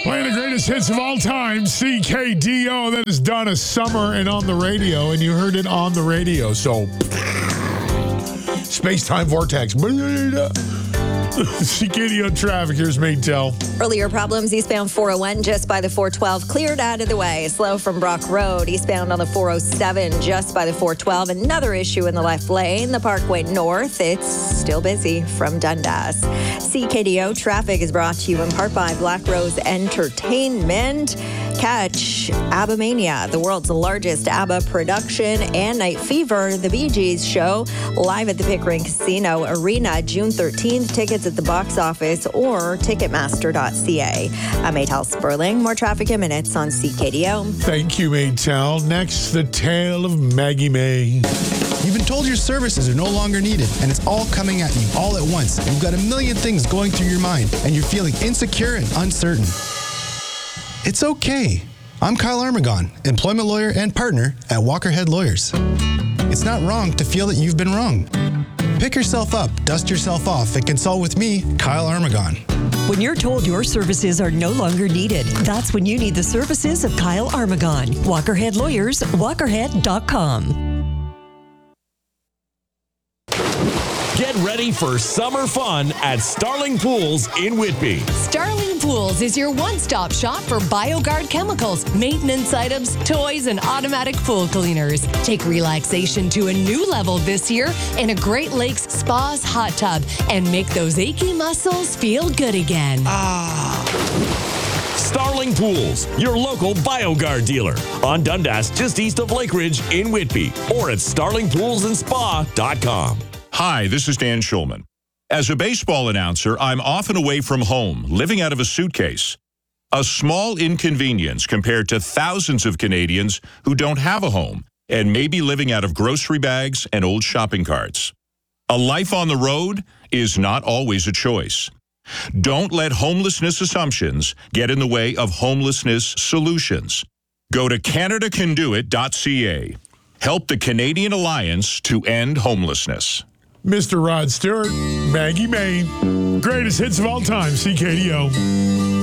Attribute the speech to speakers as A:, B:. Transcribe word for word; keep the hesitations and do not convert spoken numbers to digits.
A: Playing the greatest hits of all time, C K D O. That is Donna Summer and on the radio, and you heard it on the radio. So, space-time vortex. C K D O traffic. Here's Maytel.
B: Earlier problems eastbound four oh one just by the four twelve cleared out of the way. Slow from Brock Road. Eastbound on the four oh seven just by the four twelve. Another issue in the left lane. The Parkway North. It's still busy from Dundas. C K D O traffic is brought to you in part by Black Rose Entertainment. Catch ABBA Mania, the world's largest ABBA production, and Night Fever, the Bee Gees show, live at the Pickering Casino Arena June thirteenth. Tickets at the box office or ticketmaster dot c a. I'm Maytel Sperling. More traffic in minutes on C K D O.
A: Thank you, Maytel. Next, the tale of Maggie May.
C: You've been told your services are no longer needed, and it's all coming at you all at once. You've got a million things going through your mind, and you're feeling insecure and uncertain. It's okay. I'm Kyle Armagon, employment lawyer and partner at Walkerhead Lawyers. It's not wrong to feel that you've been wrong. Pick yourself up, dust yourself off, and consult with me, Kyle Armagon.
D: When you're told your services are no longer needed, that's when you need the services of Kyle Armagon. Walkerhead Lawyers, walkerhead dot com.
E: Get ready for summer fun at Starling Pools in Whitby.
F: Starling Pools is your one-stop shop for BioGuard chemicals, maintenance items, toys, and automatic pool cleaners. Take relaxation to a new level this year in a Great Lakes Spas hot tub and make those achy muscles feel good again.
E: Ah. Starling Pools, your local BioGuard dealer. On Dundas, just east of Lake Ridge in Whitby. Or at starling pools and spa dot com.
G: Hi, this is Dan Schulman. As a baseball announcer, I'm often away from home, living out of a suitcase. A small inconvenience compared to thousands of Canadians who don't have a home and may be living out of grocery bags and old shopping carts. A life on the road is not always a choice. Don't let homelessness assumptions get in the way of homelessness solutions. Go to canada can do it dot c a. Help the Canadian Alliance to end homelessness.
A: Mister Rod Stewart, Maggie May. Greatest hits of all time, C K D O.